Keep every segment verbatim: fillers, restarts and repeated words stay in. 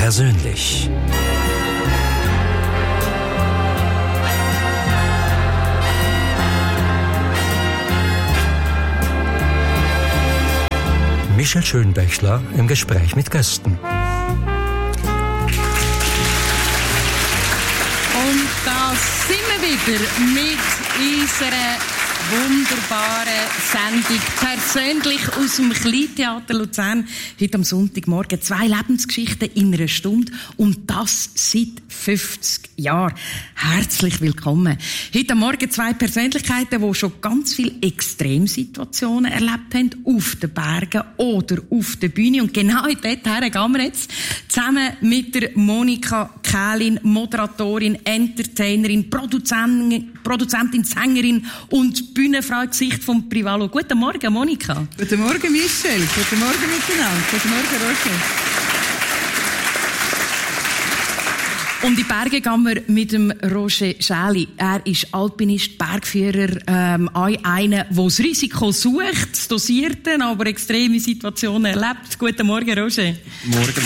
persönlich. Michel Schönbächler im Gespräch mit Gästen. Und da sind wir wieder mit unserer wunderbaren Sendung persönlich aus dem Kleintheater Luzern. Heute am Sonntagmorgen zwei Lebensgeschichten in einer Stunde und das seit fünfzig Jahren. Herzlich willkommen. Heute am Morgen zwei Persönlichkeiten, die schon ganz viele Extremsituationen erlebt haben, auf den Bergen oder auf der Bühne. Und genau dorthin gehen wir jetzt zusammen mit der Monika Kählin, Moderatorin, Entertainerin, Produzentin, Produzentin, Sängerin und Bühnenfrau im Gesicht vom Privalo. Guten Morgen, Monika. Guten Morgen, Michel. Guten Morgen miteinander. Guten Morgen, Roger. Um die Berge gehen wir mit dem Roger Schäli. Er ist Alpinist, Bergführer, ähm, einer, der das Risiko sucht, das Dosierte, aber extreme Situationen erlebt. Guten Morgen, Roger. Morgen.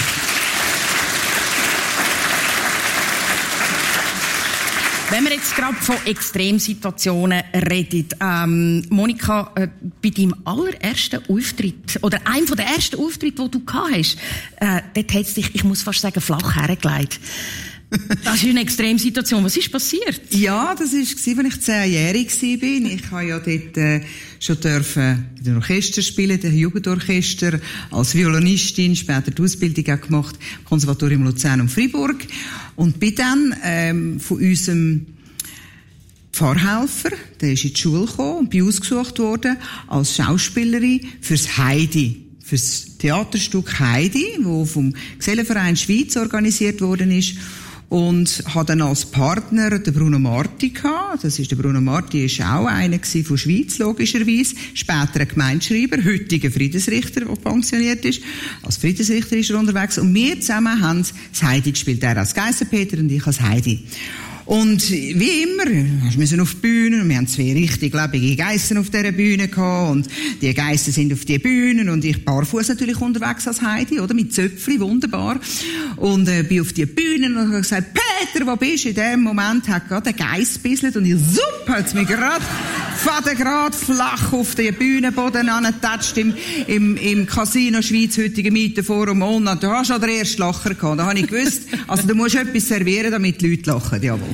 Wenn wir jetzt gerade von Extremsituationen reden, ähm, Monika, äh, bei deinem allerersten Auftritt, oder einem der ersten Auftritte, die du gehabt hast, äh, dort hat es dich, ich muss fast sagen, flach hergelegt. Das ist eine Extremsituation. Was ist passiert? Ja, das war, als ich zehnjährig war. Ich habe ja dort äh, schon dürfen in dem Orchester spielen, dem Jugendorchester, als Violinistin, später die Ausbildung auch gemacht, Konservatorium Luzern und Freiburg. Und bin dann ähm, von unserem Pfarrhelfer, der ist in die Schule gekommen und bin ausgesucht worden als Schauspielerin fürs Heidi. Fürs Theaterstück Heidi, das vom Gesellenverein Schweiz organisiert worden ist. Und hatte dann als Partner den Bruno Marti gehabt. Das ist der Bruno Marti, ist auch einer von Schweiz, logischerweise. Später ein Gemeindeschreiber, heutiger Friedensrichter, der pensioniert ist. Als Friedensrichter ist er unterwegs. Und wir zusammen haben das Heidi gespielt. Er als Geissenpeter und ich als Heidi. Und wie immer, wir müssen auf die Bühne, und wir haben zwei richtig lebende Geissen auf dieser Bühne gehabt, und die Geissen sind auf die Bühnen, und ich barfuß natürlich unterwegs als Heidi, oder, mit Zöpfli, wunderbar, und äh, bin auf die Bühne und habe gesagt, Peter, wo bist du? In dem Moment hat gerade ein Geiss gebisselt, und ich, super, hat's mich gerade, fadengrad flach auf den Bühnenboden angetatscht im, im, im Casino Schweiz, heutigen Mietenforum, und da hast du schon den ersten Lacher gehabt. Da habe ich gewusst, also du musst etwas servieren, damit die Leute lachen, jawohl.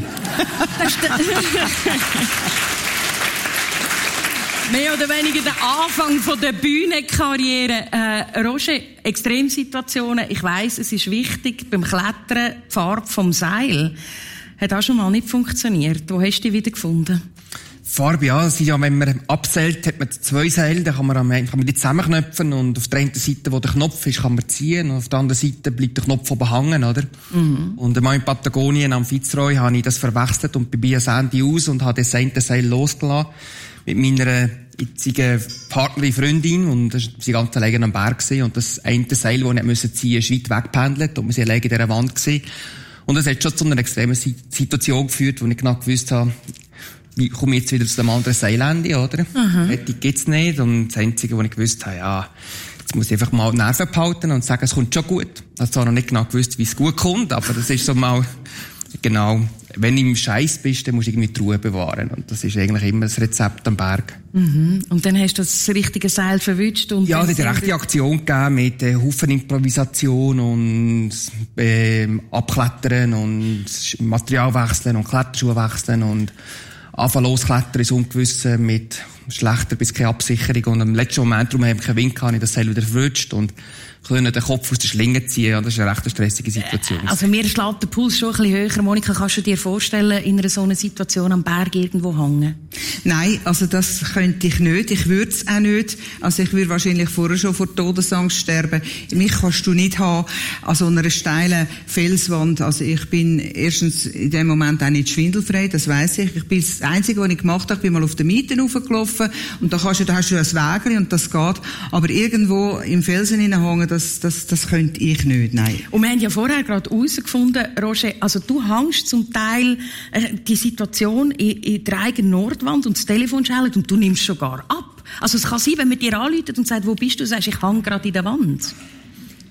Mehr oder weniger der Anfang von der Bühnenkarriere. Äh, Roger, Extremsituationen, ich weiss, es ist wichtig, beim Klettern, die Farbe vom Seil, hat auch schon mal nicht funktioniert. Wo hast du die wieder gefunden? Farbe, ja, das ist ja, wenn man abseilt, hat man zwei Seile, dann kann man, am, kann man die zusammenknöpfen, und auf der einen Seite, wo der Knopf ist, kann man ziehen, und auf der anderen Seite bleibt der Knopf oben hängen, oder? Mhm. Und einmal in Patagonien am Fitzroy habe ich das verwechselt und bin bei einem Sandy aus und habe das eine Seil losgelassen mit meiner jetzigen Partnerin, Freundin, und das war ganz alleine am Berg gewesen, und das eine Seil, das ich nicht ziehen musste, ist weit weggependelt, und wir sind alleine in dieser Wand gewesen. Und das hat schon zu einer extremen Situation geführt, wo ich genau gewusst habe, wie komme ich jetzt wieder zu dem anderen Seilende, oder? Mhm. Fertig gibt's nicht. Und das Einzige, was ich gewusst habe, ja, jetzt muss ich einfach mal die Nerven behalten und sagen, es kommt schon gut. Ich habe zwar noch nicht genau gewusst, wie es gut kommt, aber das ist so mal, genau, wenn du im Scheiß bist, dann musst du irgendwie die Ruhe bewahren. Und das ist eigentlich immer das Rezept am Berg. Mhm. Und dann hast du das richtige Seil verwünscht? Und ja, es hat eine rechte Aktion gegeben mit äh, Haufen Improvisation und äh, Abklettern und Material wechseln und Kletterschuhe wechseln und anfangen losklettern ins Ungewisse mit schlechter bis keine Absicherung. Und am letzten Moment, darum habe ich keinen Wind gehabt, ich das Seil wieder verrutscht und können den Kopf aus der Schlinge ziehen. Und das ist eine recht stressige Situation. Also mir schlägt der Puls schon ein bisschen höher. Monika, kannst du dir vorstellen, in einer so einer Situation am Berg irgendwo hängen? Nein, also das könnte ich nicht. Ich würde es auch nicht. Also ich würde wahrscheinlich vorher schon vor Todesangst sterben. Mich kannst du nicht haben an so einer steilen Felswand. Also ich bin erstens in dem Moment auch nicht schwindelfrei, das weiss ich. Ich bin das Einzige, was ich gemacht habe, ich bin mal auf den Mieten raufgelaufen, und da, kannst du, da hast du ein Wägeli und das geht. Aber irgendwo im Felsen hineinhängen, das, das, das könnte ich nicht, nein. Und wir haben ja vorher gerade herausgefunden, Roger, also du hängst zum Teil äh, die Situation in, in der eigenen Nordwand und das Telefon schellt und du nimmst sogar ab. Also es kann sein, wenn man dir anruft und sagt, wo bist du, sagst, ich hänge gerade in der Wand.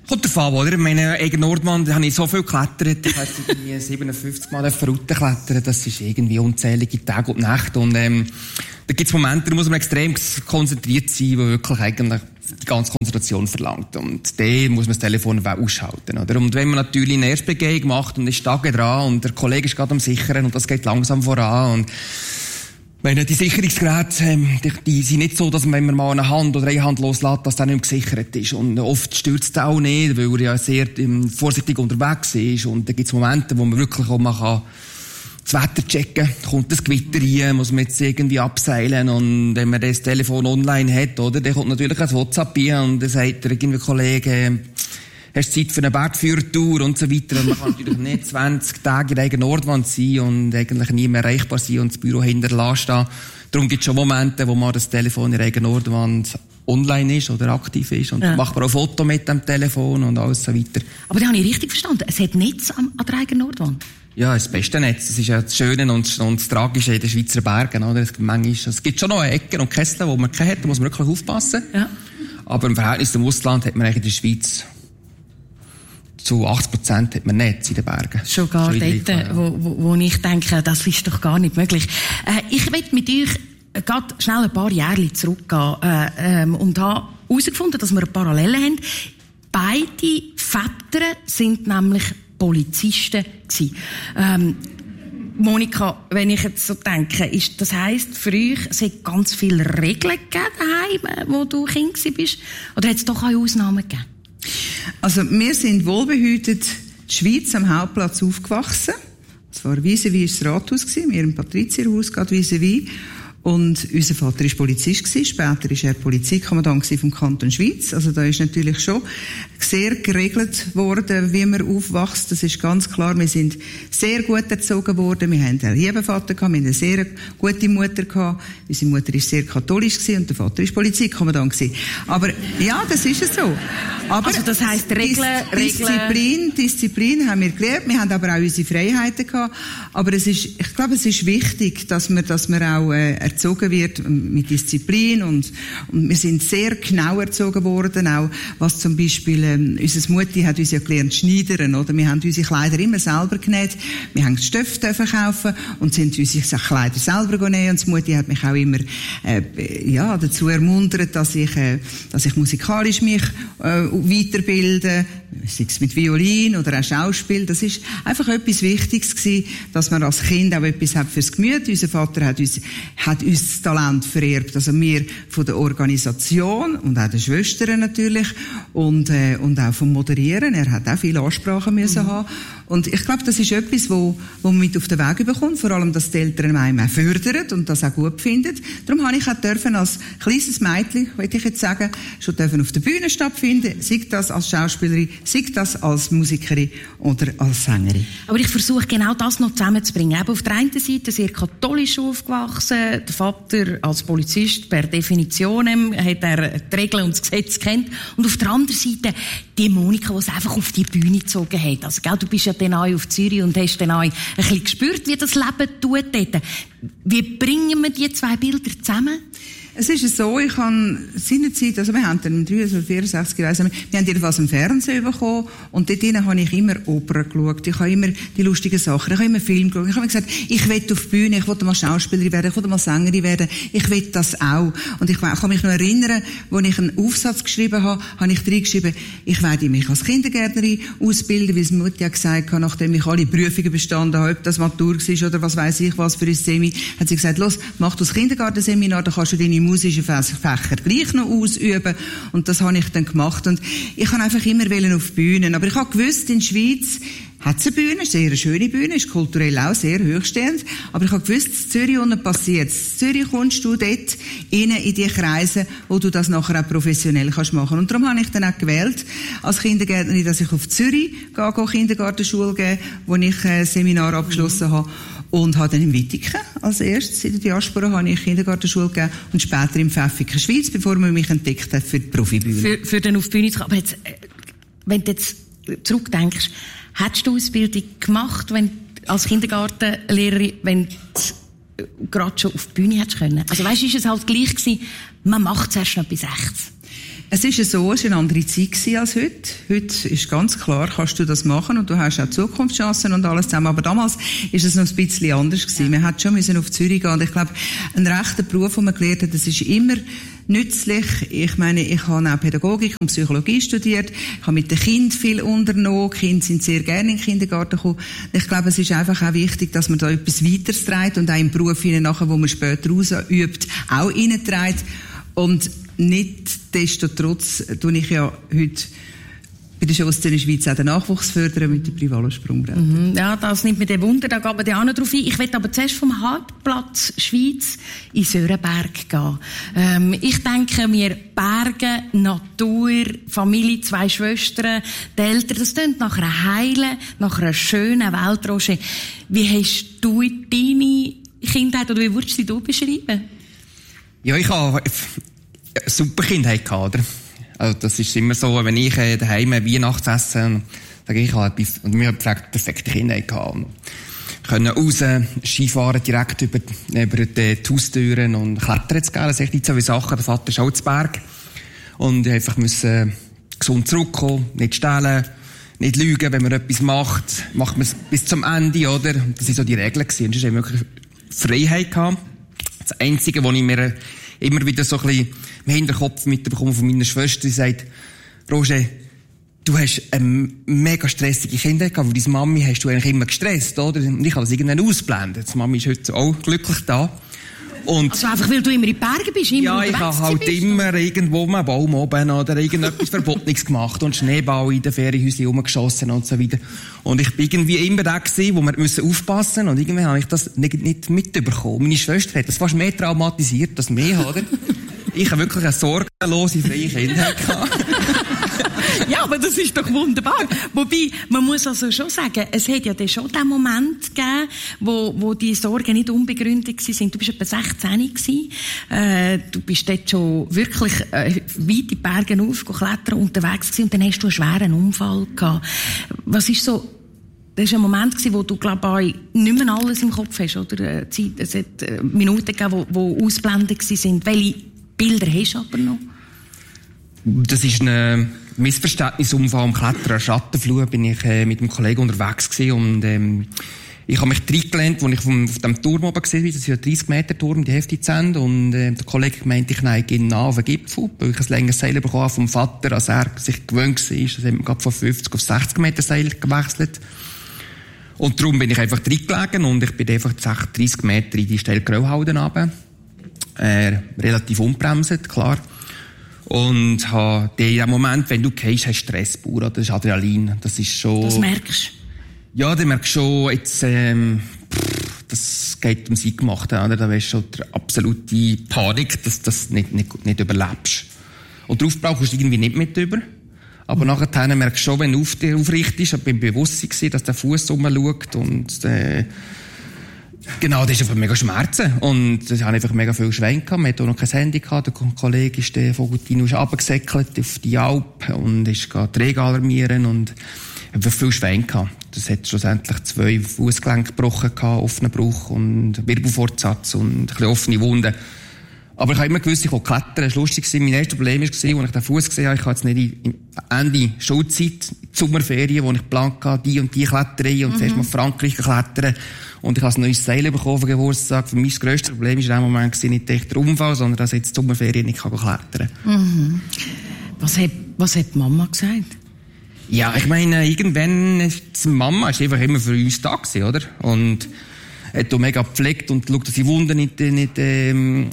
Kommt drauf an, oder? Meine eigene Nordwand, da habe ich so viel geklettert. Ich habe irgendwie siebenundfünfzig Mal Routen klettern. Das ist irgendwie unzählige Tage und Nächte. Und, ähm, da gibt es Momente, da muss man extrem konzentriert sein, wo wirklich eigentlich die ganze Konzentration verlangt. Und da muss man das Telefon ausschalten, oder? Und wenn man natürlich eine Erstbegehung macht und ist Tage dran und der Kollege ist gerade am Sichern und das geht langsam voran und Wenn die Sicherungsgeräte, ähm, die, die sind nicht so, dass man, wenn man mal eine Hand oder eine Hand loslässt, dass der nicht mehr gesichert ist. Und oft stürzt er auch nicht, weil er ja sehr ähm, vorsichtig unterwegs ist. Und da gibt es Momente, wo man wirklich auch mal kann das Wetter checken, kommt das Gewitter rein, muss man jetzt irgendwie abseilen. Und wenn man das Telefon online hat, oder, dann kommt natürlich ein WhatsApp rein und dann sagt der irgendwie Kollege, hast du Zeit für eine Bergführertour und so weiter. Und man kann natürlich nicht zwanzig Tage in der eigenen Nordwand sein und eigentlich nie mehr erreichbar sein und das Büro hinterlassen. Darum gibt es schon Momente, wo man das Telefon in der eigenen Nordwand online ist oder aktiv ist und ja. macht man auch Foto mit dem Telefon und alles so weiter. Aber da habe ich richtig verstanden. Es hat Netz an, an der eigenen Nordwand? Ja, das beste Netz. Das ist ja das Schöne und, und das Tragische in den Schweizer Bergen. Oder? Es, manchmal, es gibt schon noch Ecken und Kessel, wo man keine hat, da muss man wirklich aufpassen. Ja. Aber im Verhältnis zum Ausland hat man eigentlich in der Schweiz zu achtzig Prozent hat man Netz in den Bergen. Schon gar Schon dort, ja. wo, wo, wo ich denke, das ist doch gar nicht möglich. Äh, ich will mit euch gerade schnell ein paar Jahre zurückgehen äh, ähm, und habe herausgefunden, dass wir eine Parallele haben. Beide Väter sind nämlich Polizisten gewesen. Ähm, Monika, wenn ich jetzt so denke, ist, das heisst für euch, es hat ganz viele Regeln gegeben daheim, wo du Kind bist, oder hat es doch auch Ausnahmen gegeben? Also wir sind wohlbehütet in der Schweiz am Hauptplatz aufgewachsen. Es war vis-à-vis das Rathaus, wir im Patrizierhaus, gerade vis-à-vis. Und unser Vater war Polizist, später war er Polizeikommandant vom Kanton Schweiz. Also da ist natürlich schon sehr geregelt worden, wie man aufwächst. Das ist ganz klar. Wir sind sehr gut erzogen worden. Wir haben einen lieben Vater gehabt, wir haben eine sehr gute Mutter gehabt. Unsere Mutter war sehr katholisch und der Vater war Polizeikommandant. Aber ja, das ist es so. Aber also das heisst, Regeln, Dis- Disziplin, Disziplin haben wir gelernt. Wir haben aber auch unsere Freiheiten gehabt. Aber es ist, ich glaube, es ist wichtig, dass man, dass man auch äh, erzogen wird mit Disziplin und, und wir sind sehr genau erzogen worden, auch was zum Beispiel, ähm, unsere Mutti hat uns ja gelernt schneidern, oder? Wir haben unsere Kleider immer selber genäht, wir haben Stöffe kaufen und sind unsere Kleider selber genäht und die Mutti hat mich auch immer, äh, ja, dazu ermuntert, dass ich, äh, dass ich musikalisch mich, äh, weiterbilde, sei es mit Violin oder auch Schauspiel. Das ist einfach etwas Wichtiges gewesen, dass man als Kind auch etwas hat fürs Gemüt. Unser Vater hat uns, hat uns das Talent vererbt. Also wir von der Organisation und auch den Schwestern natürlich und, äh, und auch vom Moderieren. Er hat auch viele Ansprachen müssen mhm. haben. Und ich glaube, das ist etwas, wo, wo man mit auf den Weg bekommt. Vor allem, dass die Eltern einem auch fördern und das auch gut finden. Darum habe ich auch dürfen als kleines Mädchen, wollte ich jetzt sagen, schon dürfen auf der Bühne stattfinden. Sei das als Schauspielerin, sei das als Musikerin oder als Sängerin. Aber ich versuche genau das noch zusammenzubringen. Eben auf der einen Seite sehr katholisch aufgewachsen. Der Vater als Polizist per Definition hat er die Regeln und das Gesetz kennt. Und auf der anderen Seite die Monika, die es einfach auf die Bühne gezogen hat. Also, gell, du bist ja dann auch auf Zürich und hast dann auch ein bisschen gespürt, wie das Leben tut dort. Wie bringen wir die zwei Bilder zusammen? Es ist so, ich habe seinerzeit, also wir haben dann im dreiundsechzig, vierundsechzig, weiss nicht, wir haben jedenfalls im Fernsehen bekommen und dort drinnen habe ich immer Opern geschaut, ich habe immer die lustigen Sachen, ich habe immer Film geschaut, ich habe mir gesagt, ich will auf die Bühne, ich will mal Schauspielerin werden, ich will mal Sängerin werden, ich will das auch. Und ich kann mich noch erinnern, als ich einen Aufsatz geschrieben habe, habe ich drin geschrieben, ich werde mich als Kindergärtnerin ausbilden, wie es Mutti ja gesagt hat, nachdem ich alle Prüfungen bestanden habe, ob das Matur war oder was weiss ich was für ein Semi, hat sie gesagt, los, mach das Kindergartenseminar, dann kannst du deine musischen Fächer gleich noch ausüben. Und das habe ich dann gemacht. Und ich habe einfach immer wollen auf Bühnen. Aber ich habe gewusst, in der Schweiz hat es eine Bühne, sehr eine schöne Bühne, ist kulturell auch sehr hochstehend. Aber ich habe gewusst, in Zürich unten passiert es. In Zürich kommst du dort rein in die Kreise, wo du das nachher auch professionell kannst machen. Und darum habe ich dann auch gewählt, als Kindergärtnerin, dass ich auf Zürich gehe, gehe Kindergartenschule gebe, wo ich ein Seminar abgeschlossen habe. Und habe dann in Wittigen als erstes in der Diaspora habe ich Kindergartenschule gegeben und später im Pfäffiken Schweiz, bevor man mich entdeckt hat für die Profibühne. Für, für den auf die Bühne zu kommen. Aber jetzt, wenn du jetzt zurückdenkst, hättest du Ausbildung gemacht, wenn als Kindergartenlehrerin, wenn du gerade schon auf die Bühne hättest können? Also weißt du, ist es halt gleich gewesen, man macht zuerst noch bis rechts. Es ist ja so, es war eine andere Zeit als heute. Heute ist ganz klar, kannst du das machen und du hast auch Zukunftschancen und alles zusammen. Aber damals ist es noch ein bisschen anders gewesen. Ja. Man hat schon müssen auf Zürich gehen und ich glaube, ein rechter Beruf, den man gelernt hat, das ist immer nützlich. Ich meine, ich habe auch Pädagogik und Psychologie studiert. Ich habe mit den Kindern viel unternommen. Die Kinder sind sehr gerne in den Kindergarten gekommen. Ich glaube, es ist einfach auch wichtig, dass man da etwas weiteres trägt und auch im Beruf hinein, nachher, wo man später ausübt, auch reinträgt. Und nicht destotrotz tue ich ja heute bei der Schusszene Schweiz auch den Nachwuchs fördern mit dem Privatsprungbrett. Mhm, ja, das nimmt mir den Wunder, da geht man ja auch noch drauf ein. Ich will aber zuerst vom Hauptplatz Schweiz in Sörenberg gehen. Ähm, ich denke mir, Berge, Natur, Familie, zwei Schwestern, die Eltern, das klingt nach einer heilen, nach einer schönen Welt, Roger. Wie hast du deine Kindheit, oder wie würdest du sie beschreiben? Ja, ich habe eine super Kindheit gehabt, oder? Also, das ist immer so, wenn ich äh, daheim Weihnachtsessen, sage ich, ich habe etwas, und mir hat gefragt, perfekte Kindheit gehabt. Und können raus, Skifahren direkt über, über die Haustüren und klettern zu gehen. Das ist echt nicht so wie Sachen. Der Vater ist auch zu Berg. Und einfach müssen gesund zurückkommen, nicht stehlen, nicht lügen, wenn man etwas macht, macht man es bis zum Ende, oder? Das waren so die Regeln gewesen. Und es ist wirklich Freiheit gehabt. Das Einzige, was ich mir immer wieder so ein bisschen im Hinterkopf mitbekomme von meiner Schwester, die sagt, Roger, du hast eine mega stressige Kindheit gehabt, weil deine Mami hast du eigentlich immer gestresst, oder? Und ich habe das irgendwann ausgeblendet. Die Mami ist heute auch glücklich da. Und also einfach, weil du immer in den Bergen bist, immer ja, ich habe halt bist, immer oder? irgendwo einen Baum oben oder irgendetwas Verbotenes gemacht und Schneeball in den Ferienhäuschen rumgeschossen und so weiter. Und ich bin irgendwie immer der gewesen, wo wir aufpassen müssen und irgendwie habe ich das nicht, nicht mitbekommen. Meine Schwester hat das fast mehr traumatisiert als mich, oder? Ich habe wirklich eine sorgenlose, freie Kindheit gehabt. Ja, aber das ist doch wunderbar. Wobei, man muss also schon sagen, es hat ja dann schon den Moment gegeben, wo, wo die Sorgen nicht unbegründet waren. Du bist etwa sechzehn gewesen. Äh, du bist dort schon wirklich äh, weit in die Berge aufgeklettert unterwegs gewesen und dann hast du einen schweren Unfall gehabt. Was ist so, das war ein Moment gewesen, wo du, glaube ich, nicht mehr alles im Kopf hast, oder? Zeit, es hat äh, Minuten gegeben, wo, wo ausblendet waren. Welche Bilder hast du aber noch? Das ist ein Missverständnisunfall am Klettern. Schattenflur bin ich äh, mit einem Kollegen unterwegs gewesen und ähm, ich habe mich reingelehnt, als ich vom, auf dem Turm oben gesehen bin. Das ist ein dreißig Meter Turm, die Hälfte zu Ende. Und äh, der Kollege meinte, ich neige ihn nah auf den Gipfel, weil ich ein längeres Seil bekommen habe vom Vater, als er sich gewöhnt war. Das hat man gerade von fünfzig auf sechzig Meter Seil gewechselt. Und darum bin ich einfach reingelegen und ich bin einfach dreißig Meter in die steile Grauhalden runter. Äh, relativ unbremset, klar. Und ha, der Moment, wenn du gehst, hast du Stress pur, oder? Das ist Adrenalin. Das ist schon... Das merkst du? Ja, du merkst schon, jetzt, ähm, pff, das geht ums Eingemachte, oder? Da weißt du schon die absolute Panik, dass du das nicht, nicht, nicht überlebst. Und darauf brauchst du irgendwie nicht mit über. Aber mhm. nachher merkst du schon, wenn du auf dich aufrichtest, ich bin bewusst gewesen, dass der Fuß rumschaut und, äh, genau, das ist einfach mega Schmerzen. Und das hat einfach mega viel Schwein gehabt. Man hat auch noch kein Handy gehabt. Der Kollege ist, der Vogutino, ist runtergesäckelt auf die Alp und ist gegangen die Regen alarmieren und einfach viel Schwein gehabt. Das hat schlussendlich zwei Fußgelenke gebrochen gehabt, offenen Bruch und Wirbelfortsatz und ein bisschen offene Wunden. Aber ich habe immer gewusst, ich will klettern. Es war lustig. Mein erstes Problem war, als ich den Fuß gesehen habe, ich habe jetzt nicht in Ende Schulzeit, die Sommerferien, wo ich geplant hatte, die und die Kletterei und mhm. zuerst mal Frankreich klettern. Und ich habe ein neues Seil bekommen für Geburtstag. Für mich das grösste Problem war in dem Moment nicht echt der Unfall, sondern dass ich jetzt die Sommerferien nicht klettern kann. Mhm. Was hat, was hat die Mama gesagt? Ja, ich meine, irgendwann ist die Mama ist einfach immer für uns da gewesen, oder? Und hat auch mega gepflegt und schaut, dass die Wunden nicht, nicht, ähm,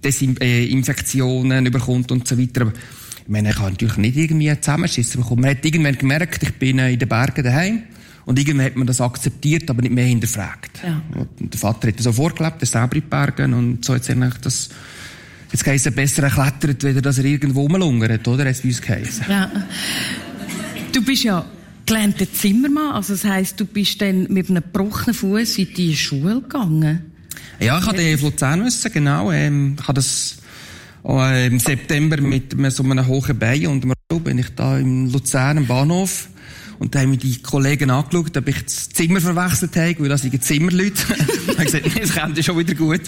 Desinfektionen überkommt und so weiter. Aber ich meine, ich habe natürlich nicht irgendwie zusammenschissen bekommen. Man hat irgendwann gemerkt, ich bin in den Bergen daheim. Und irgendwann hat man das akzeptiert, aber nicht mehr hinterfragt. Ja. Und der Vater hat das so vorgelebt, er selber in den Bergen. Und so hat es eigentlich das, jetzt geheißen, besser erklettert, weder dass er irgendwo rumlungert, oder? Hat es bei uns geheißen. Ja. Du bist ja gelernter Zimmermann. Also das heisst, du bist dann mit einem gebrochenen Fuß in die Schule gegangen? Ja, ich hatte in Luzern müssen, genau. Ähm, ich habe das äh, im September mit so einem hohen Bein und einem Roll bin ich da im Luzern im Bahnhof. Und da haben mich die Kollegen angeschaut, ob ich das Zimmer verwechselt habe, weil das sind Zimmerleute. Ich habe gesagt, nee, das kommt schon wieder gut.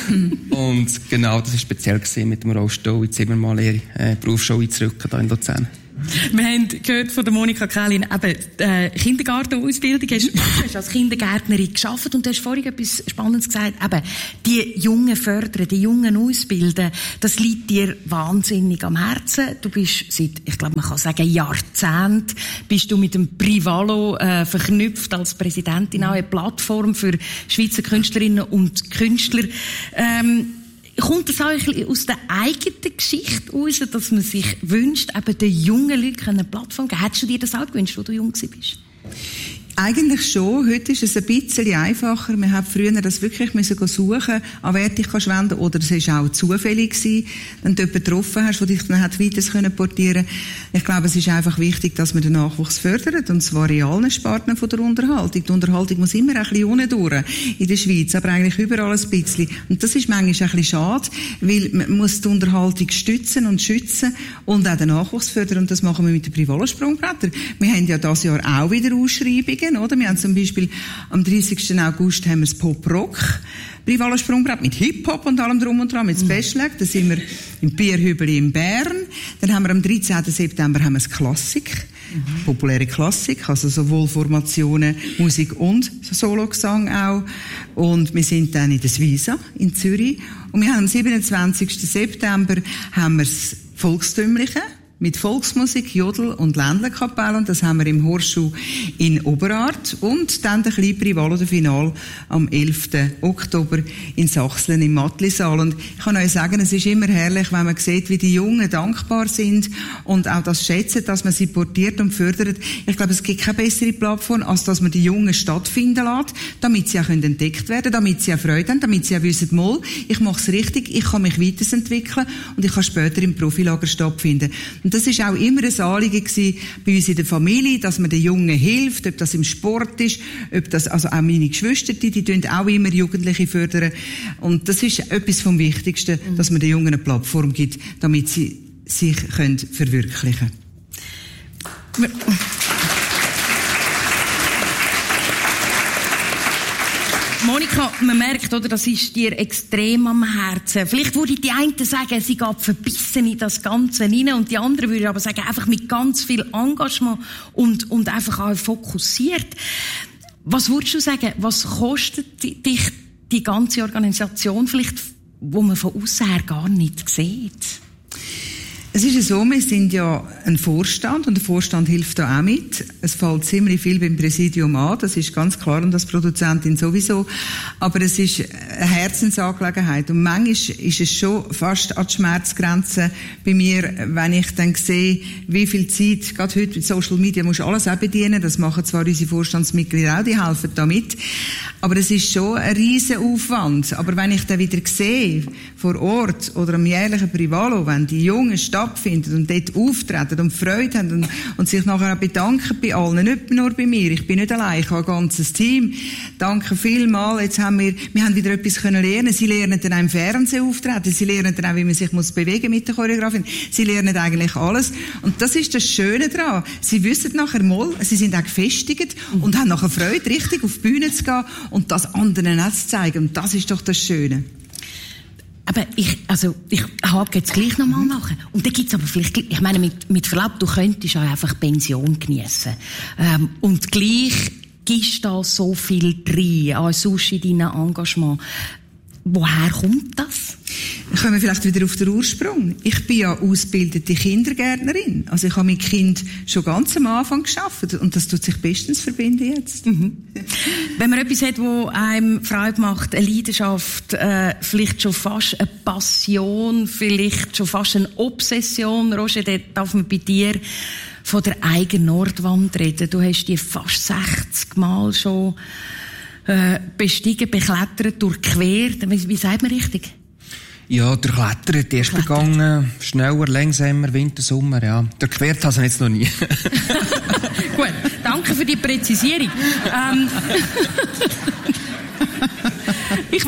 Und genau, das war speziell gewesen, mit dem Rollstuhl in die Zimmermann-Lehre, äh, Berufsschule einzurücken, hier in Luzern. Wir haben gehört von der Monika Kählin, eben, äh, Kindergartenausbildung. Du hast als Kindergärtnerin gearbeitet und du hast vorhin etwas Spannendes gesagt. Eben, die Jungen fördern, die Jungen ausbilden, das liegt dir wahnsinnig am Herzen. Du bist seit, ich glaube, man kann sagen, Jahrzehnt, bist du mit dem Privalo, äh, verknüpft als Präsidentin auch eine Plattform für Schweizer Künstlerinnen und Künstler. Ähm, Kommt das eigentlich aus der eigenen Geschichte heraus, dass man sich wünscht, eben den jungen Leuten eine Plattform zu geben? Hättest du dir das auch gewünscht, als du jung warst? Eigentlich schon. Heute ist es ein bisschen einfacher. Wir haben früher das wirklich müssen suchen, an wer dich kannst wenden, oder es war auch zufällig gewesen, wenn du jemanden getroffen hast, der dich dann hat weiter portieren können. Ich glaube, es ist einfach wichtig, dass man den Nachwuchs fördert, und zwar in allen Sparten von der Unterhaltung. Die Unterhaltung muss immer ein bisschen unten durch in der Schweiz, aber eigentlich überall ein bisschen. Und das ist manchmal ein bisschen schade, weil man muss die Unterhaltung stützen und schützen und auch den Nachwuchs fördern, und das machen wir mit den Privalo-Sprungbrettern. Wir haben ja dieses Jahr auch wieder Ausschreibungen. Oder? Wir haben zum Beispiel am dreißigsten August haben wir das Pop-Rock Privalo-Sprungbrett mit Hip-Hop und allem drum und dran, mit Special Act. Da sind wir im Bierhübeli in Bern. Dann haben wir am dreizehnten September haben wir das Klassik. Mhm. Populäre Klassik, also sowohl Formationen, Musik und Sologesang auch. Und wir sind dann in der Suiza in Zürich. Und wir haben am siebenundzwanzigsten September haben wir das Volkstümliche mit Volksmusik, Jodel und Ländlerkapelle, und das haben wir im Horschuh in Oberart, und dann der kleine Privalo, der Final am elften Oktober in Sachsen im Mattlisaal. Und ich kann euch sagen, es ist immer herrlich, wenn man sieht, wie die Jungen dankbar sind und auch das schätzen, dass man sie portiert und fördert. Ich glaube, es gibt keine bessere Plattform, als dass man die Jungen stattfinden lässt, damit sie auch entdeckt werden können, damit sie auch Freude haben, damit sie auch wissen, mal, ich mache es richtig, ich kann mich weiterentwickeln und ich kann später im Profilager stattfinden. Und das ist auch immer ein Anliegen gewesen bei uns in der Familie, dass man den Jungen hilft, ob das im Sport ist, ob das, also auch meine Geschwister, die, die tun auch immer Jugendliche fördern. Und das ist etwas vom Wichtigsten, mhm. dass man den Jungen eine Plattform gibt, damit sie sich können verwirklichen können. Monika, man merkt, oder, das ist dir extrem am Herzen. Vielleicht würde die einen sagen, sie geht verbissen in das Ganze rein, und die anderen würden aber sagen, einfach mit ganz viel Engagement und, und einfach auch fokussiert. Was würdest du sagen, was kostet dich die ganze Organisation vielleicht, wo man von außen her gar nicht sieht? Es ist ja so, wir sind ja ein Vorstand, und der Vorstand hilft da auch mit. Es fällt ziemlich viel beim Präsidium an, das ist ganz klar, und als Produzentin sowieso. Aber es ist eine Herzensangelegenheit. Und manchmal ist es schon fast an die Schmerzgrenze bei mir, wenn ich dann sehe, wie viel Zeit, gerade heute mit Social Media, musst du alles auch bedienen. Das machen zwar unsere Vorstandsmitglieder auch, die helfen da mit. Aber es ist schon ein riesen Aufwand. Aber wenn ich dann wieder sehe, vor Ort oder am jährlichen Privalo, wenn die Jungen stattfinden und dort auftreten und Freude haben und, und sich nachher auch bedanken bei allen, nicht nur bei mir. Ich bin nicht allein, ich habe ein ganzes Team. Danke vielmals. Jetzt haben wir, wir haben wieder etwas können lernen. Sie lernen dann auch im Fernsehen auftreten. Sie lernen dann auch, wie man sich muss bewegen mit der Choreografin. Sie lernen eigentlich alles. Und das ist das Schöne daran. Sie wissen nachher mal, sie sind auch gefestigt und haben nachher Freude, richtig auf die Bühne zu gehen und das anderen auch zu zeigen. Und das ist doch das Schöne. Aber ich, also, ich hake jetzt gleich nochmal nach. Und da gibt's aber vielleicht, ich meine, mit, mit Verlaub, du könntest auch einfach Pension geniessen. Ähm, und gleich gibst da so viel drin, an Sushi, dein Engagement. Woher kommt das? Kommen wir vielleicht wieder auf den Ursprung. Ich bin ja ausgebildete Kindergärtnerin. Also ich habe mit Kind schon ganz am Anfang gearbeitet und das tut sich bestens verbinden jetzt. Mhm. Wenn man etwas hat, wo einem Freude macht, eine Leidenschaft, äh, vielleicht schon fast eine Passion, vielleicht schon fast eine Obsession, Roger, da darf man bei dir von der eigenen Nordwand reden. Du hast die fast sechzig Mal schon äh, bestiegen, beklettert, durchquert. Wie, wie sagt man richtig? Ja, durchklettert, erst begangen, schneller, langsamer, Winter, Sommer, ja. Durchquert habe ich jetzt noch nie. Gut, danke für die Präzisierung. ähm, ich möchte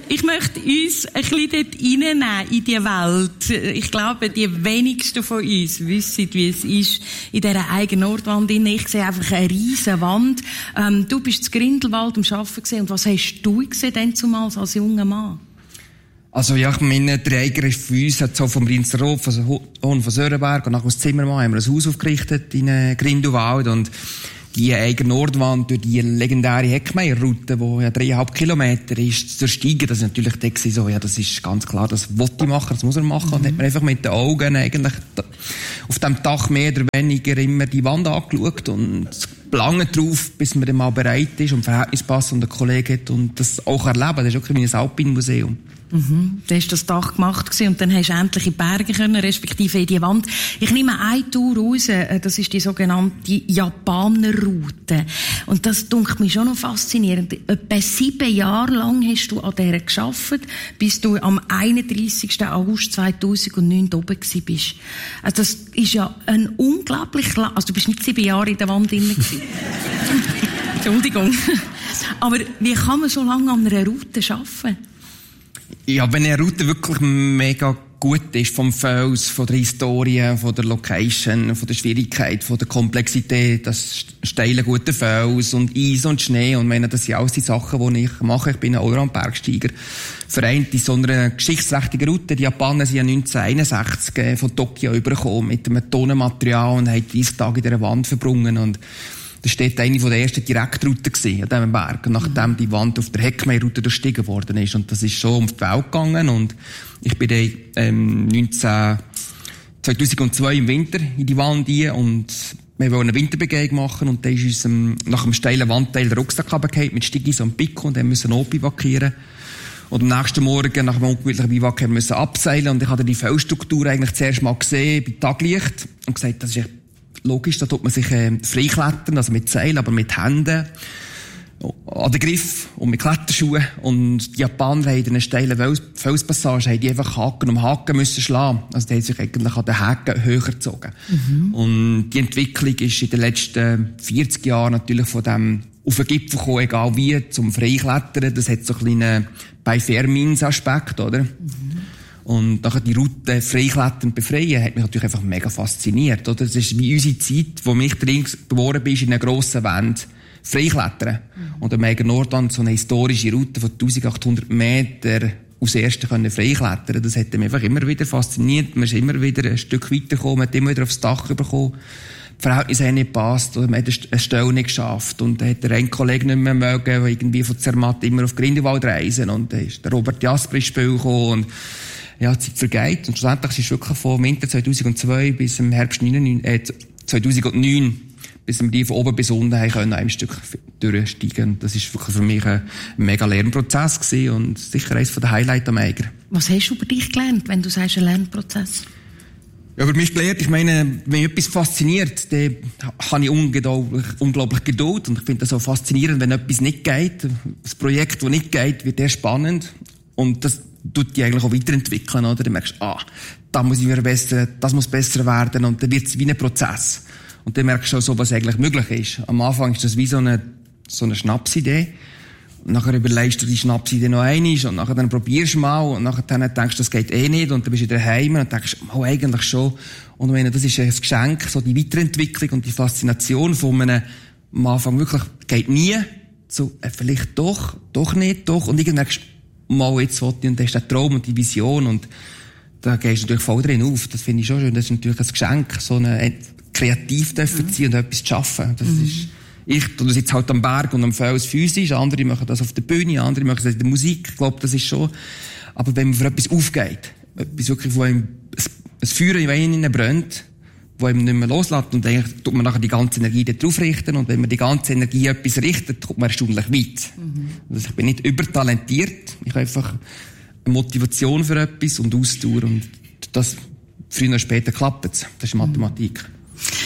Ich möchte uns ein bisschen dort reinnehmen, in die Welt. Ich glaube, die wenigsten von uns wissen, wie es ist, in dieser eigenen Nordwand. Ich sehe einfach eine riesen Wand. Ähm, du bist in Grindelwald am Arbeiten gewesen. Und was hast du gesehen denn zumals als junger Mann? Also, ja, ich meine, der Eiger ist für uns, hat so vom Riensterhof, von Hohen von Sörenberg und nachher aus Zimmermann haben wir ein Haus aufgerichtet in äh, Grindelwald und die Eiger Nordwand durch die legendäre Heckmeierroute, die ja dreieinhalb Kilometer ist, zu ersteigen, das ist natürlich da so, ja, das ist ganz klar, das wollte ich machen, das muss er machen. Mhm. Und hat man einfach mit den Augen eigentlich auf dem Dach mehr oder weniger immer die Wand angeschaut und lange drauf, bis man dann mal bereit ist und Verhältnis passt und ein Kollege hat und das auch erleben. Das ist auch wie ein Alpinmuseum. Mhm. Du hast das Dach gemacht gewesen, und dann hast du endlich in die Berge können, respektive in die Wand. Ich nehme eine Tour raus, das ist die sogenannte Japanerroute. Und das dunkelt mich schon noch faszinierend. Etwa sieben Jahre lang hast du an dieser gearbeitet, bis du am einunddreissigsten August zweitausendneun oben gewesen bist. Also das ist ja ein unglaublich lang... Also du bist nicht sieben Jahre in der Wand drin gewesen. Entschuldigung. Aber wie kann man so lange an einer Route arbeiten? Ja, wenn eine Route wirklich mega gut ist, vom Fels, von der Historie, von der Location, von der Schwierigkeit, von der Komplexität, das steile, gute Fels und Eis und Schnee, und meine, das sind alles die Sachen, die ich mache. Ich bin ein Allround-Bergsteiger. Vereint in so einer geschichtsträchtigen Route. Die Japaner sind ja neunzehnhunderteinundsechzig von Tokio übergekommen mit einem Tonnenmaterial und haben dreißig Tage in dieser Wand verbrungen. Und das war eine der ersten Direktrouten an diesem Berg, nachdem die Wand auf der Heckmeierroute durchstiegen worden ist. Und das ist schon um die Welt gegangen. Und ich bin dann ähm, neunzehn, zweitausendzwei im Winter in die Wand rein und wir wollten eine Winterbegehung machen. Und dann ist uns ähm, nach einem steilen Wandteil der Rucksack runtergefallen mit Stigis und Pico und dann müssen wir bivakieren. Und am nächsten Morgen, nach einem ungemütlichen Biwak, haben wir müssen abseilen. Und ich habe die Felsstruktur eigentlich zuerst mal gesehen, bei Taglicht, und gesagt, das ist echt logisch, da tut man sich äh, freiklettern, also mit Seil, aber mit Händen an den Griff und mit Kletterschuhen. Und die Japaner haben in einer steilen Felspassage haben die einfach Haken um Haken müssen schlagen. Also die haben sich eigentlich an den Haken höher gezogen. Mhm. Und die Entwicklung ist in den letzten vierzig Jahren natürlich von dem auf den Gipfel gekommen, egal wie, zum Freiklettern. Das hat so einen kleinen Bei-Fair-Means-Aspekt, oder? Mhm. Und nachher die Route Freiklettern befreien, hat mich natürlich einfach mega fasziniert, oder? Das ist wie unsere Zeit, wo mich drin geboren bin, in einer grossen Wand Freiklettern. Mhm. Und am Eiger Nordwand so eine historische Route von eintausendachthundert Meter aus ersten können freiklettern. Das hat mich einfach immer wieder fasziniert. Man ist immer wieder ein Stück weitergekommen, man hat immer wieder aufs Dach bekommen. Die Verhältnisse haben nicht gepasst, oder man hat eine Stelle nicht geschafft. Und dann hat der ein Kollege nicht mehr mögen, der irgendwie von Zermatt immer auf Grindelwald reisen. Und dann ist der Robert Jasper ins Spiel gekommen. Und ja, die Zeit vergeht. Und schlussendlich ist es wirklich vom Winter zweitausendzwei bis im Herbst äh, zweitausendneun, bis wir die von oben bis unten haben können, ein Stück durchsteigen. Das ist wirklich für mich ein mega Lernprozess gewesen und sicher eines der Highlights am Eiger. Was hast du über dich gelernt, wenn du sagst, ein Lernprozess? Ja, über mich gelernt, ich meine, wenn mich etwas fasziniert, dann habe ich unglaublich, unglaublich Geduld und ich finde das auch faszinierend, wenn etwas nicht geht. Das Projekt, das nicht geht, wird erst spannend und das tut dich eigentlich auch weiterentwickeln, oder? Du merkst, ah, da muss ich verbessern, das muss besser werden und dann wird es wie ein Prozess. Und dann merkst du auch so, was eigentlich möglich ist. Am Anfang ist das wie so eine, so eine Schnapsidee. Und nachher überlegst du die Schnapsidee noch einmal und nachher dann probierst du mal und nachher dann denkst du, das geht eh nicht und dann bist du wieder daheim und denkst, mal eigentlich schon. Und ich meine, das ist ein Geschenk, so die Weiterentwicklung und die Faszination von einem, am Anfang wirklich, geht nie, so, äh, vielleicht doch, doch nicht, doch. Und irgendwann merkst du, mal jetzt wollte ich, und das ist der Traum und die Vision und da gehst du natürlich voll drin auf. Das finde ich schon schön. Das ist natürlich ein Geschenk, so eine, kreativ dürfen mhm. sein und etwas zu schaffen. Das mhm. ist, ich tue das jetzt halt am Berg und am Fels physisch, andere machen das auf der Bühne, andere machen das in der Musik. Ich glaube, das ist schon, aber wenn man für etwas aufgeht, etwas wirklich, wo einem ein Feuer in einem brennt, wo einem nicht mehr loslässt und eigentlich tut man nachher die ganze Energie darauf richten und wenn man die ganze Energie etwas richtet, kommt man erstaunlich weit. Mhm. Also ich bin nicht übertalentiert, ich habe einfach eine Motivation für etwas und Ausdauer und das früher oder später klappt es. Das ist Mathematik. Mhm.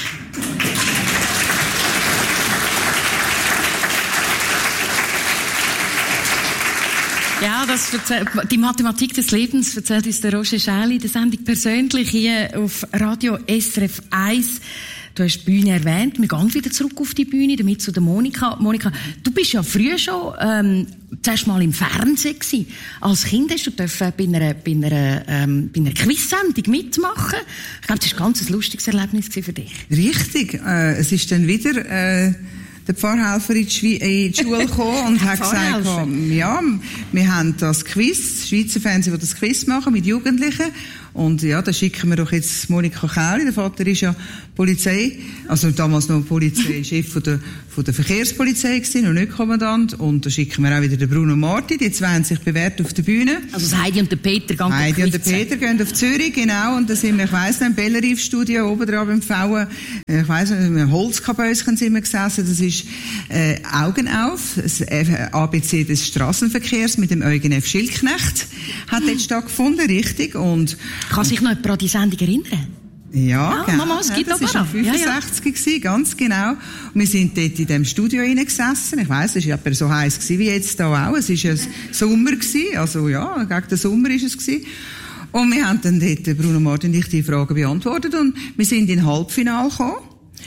Ja, das erzählt, die Mathematik des Lebens erzählt uns der Roger Schäli, der Sendung persönlich hier auf Radio S R F eins. Du hast die Bühne erwähnt. Wir gehen wieder zurück auf die Bühne, damit zu der Monika. Monika, du bist ja früher schon ähm, zuerst mal im Fernsehen gewesen. Als Kind hast du dürfen bei einer, bei einer, ähm, bei einer Quiz-Sendung mitmachen. Ich glaube, das war ein ganz lustiges Erlebnis für dich. Richtig. Äh, es ist dann wieder äh, der Pfarrhelfer in die, Schwe- in die Schule gekommen und hat gesagt, ja, wir haben das Quiz, das Schweizer Fernsehen, das das Quiz machen mit Jugendlichen. Und ja, da schicken wir doch jetzt Monika Kähli, der Vater ist ja Polizei, also damals noch Polizeichef von der, von der Verkehrspolizei gewesen, und nicht Kommandant. Und da schicken wir auch wieder den Bruno Marti, die zwei haben sich bewährt auf der Bühne. Also das Heidi und der Peter gehen Heidi und der Peter gehen auf Zürich, genau, und da sind wir, ich weiss nicht, im Bellerive-Studio oben dran beim Pfauen, ich weiss nicht, im Holzkabäuschen sind wir gesessen, das ist äh, Augen auf, das A B C des Strassenverkehrs mit dem Eugen F. Schildknecht hat dort stattgefunden, richtig, und kann sich noch jemand an die Sendung erinnern? Ja, ja, genau. Mama, es gibt ja, das war fünfundsechzig, ja, ja. Ganz genau. Und wir sind dort in dem Studio reingesessen. Ich weiss, es war etwa so heiß wie jetzt da auch. Es war ein Sommer gewesen. Also ja, gegen den Sommer war es gewesen. Und wir haben dann dort, Bruno Martin und ich, die Fragen beantwortet und wir sind in Halbfinale gekommen.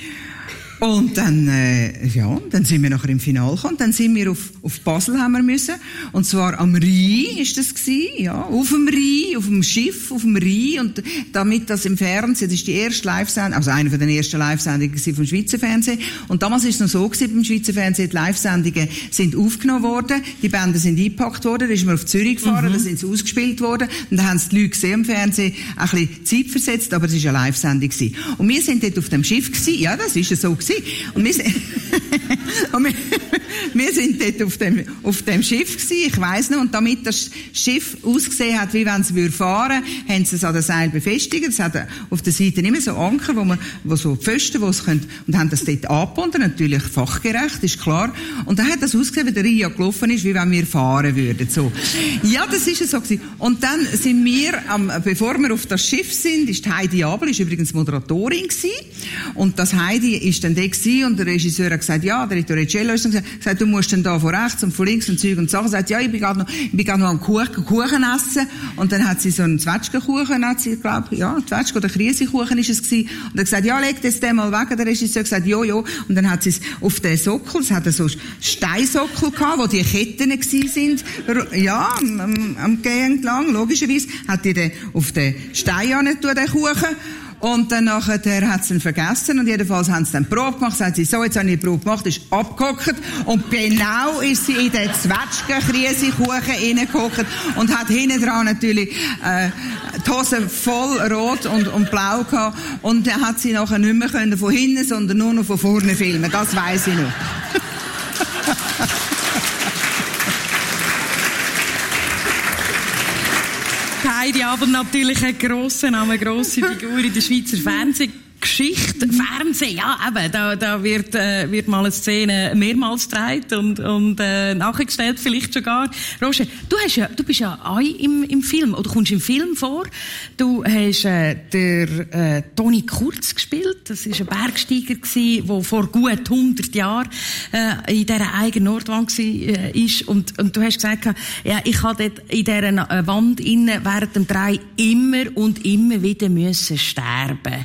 Und dann, äh, ja, dann sind wir nachher im Finale gekommen. Und dann sind wir auf, auf Basel haben wir müssen. Und zwar am Rhein ist das gewesen, ja. Auf dem Rhein, auf dem Schiff, auf dem Rhein. Und damit das im Fernsehen, das ist die erste Live-Sendung, also eine von den ersten Live-Sendungen vom Schweizer Fernsehen. Und damals ist es noch so gewesen, beim Schweizer Fernsehen, die Live-Sendungen sind aufgenommen worden, die Bänder sind eingepackt worden, da ist man auf Zürich gefahren, mhm. da sind sie ausgespielt worden. Und da haben sie die Leute gesehen im Fernsehen, ein bisschen Zeit versetzt, aber es war eine Live-Sendung gewesen. Und wir sind dort auf dem Schiff gewesen, ja, das ist ja so gewesen. Und wir, und wir, wir sind dort auf dem, auf dem Schiff gewesen, ich weiss noch, und damit das Schiff ausgesehen hat, wie wenn es fahren würde, haben sie es an der Seil befestigt. Es hat auf der Seite immer so Anker, wo man, wo so Pfosten, wo es können, und haben das dort angebunden, natürlich fachgerecht, ist klar. Und dann hat das ausgesehen, wie der Rio gelaufen ist, wie wenn wir fahren würden, so. Ja, das ist es so gewesen. Und dann sind wir, am, bevor wir auf das Schiff sind, ist Heidi Abel, ist übrigens Moderatorin gewesen. Und das Heidi ist dann da gewesen, und der Regisseur hat gesagt, ja, der Torricello ist dann gesagt, gesagt, du musst dann da von rechts und von links und Zeug und Sachen. Sagt, ja, ich bin gerade noch, ich bin gerade noch am Kuchen, Kuchen essen. Und dann hat sie so einen Zwetschgenkuchen, hat sie, glaub, ja, Zwetschgen oder Kriesekuchen ist es gewesen. Und er hat gesagt, ja, leg das den mal weg. Und der Regisseur hat gesagt, jo, jo. Und dann hat sie es auf den Sockel, es hat so Steinsockel gehabt, wo die Ketten gewesen sind, ja, am, am Gehen entlang, logischerweise, hat die den auf den Stein angetan, den Kuchen. Und dann nachher hat sie ihn vergessen, und jedenfalls haben sie dann Probe gemacht, sagt sie, so, jetzt habe ich die Probe gemacht, ist abgehockt, und genau ist sie in den Zwetschgen-Kriesekuchen reingehockt und hat hinten dran natürlich, äh, die Hose voll rot und, und blau gehabt, und dann hat sie nachher nicht mehr können von hinten, sondern nur noch von vorne filmen, das weiss ich noch. Heidi Abel natürlich ein grosser Name, eine grosse Figur in der Schweizer Fernsehgeschichte. Fernsehen, ja, eben, da, da wird, äh, wird mal eine Szene mehrmals gedreht und, und äh, nachgestellt, vielleicht sogar. Roger, du, hast ja, du bist ja auch im, im Film, oder kommst im Film vor. Du hast äh, der äh, Toni Kurz gespielt. Das war ein Bergsteiger, der vor gut hundert Jahren äh, in dieser eigenen Nordwand war. Äh, und, und du hast gesagt, ja, ich habe dort in dieser Wand innen während dem Drei immer und immer wieder müssen sterben.